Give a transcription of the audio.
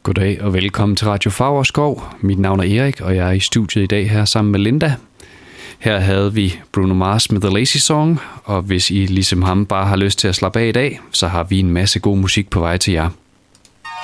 Goddag og velkommen til Radio Favrskov. Mit navn er Erik, og jeg er i studiet i dag her sammen med Linda. Her havde vi Bruno Mars med The Lazy Song, og hvis I ligesom ham bare har lyst til at slappe af i dag, så har vi en masse god musik på vej til jer.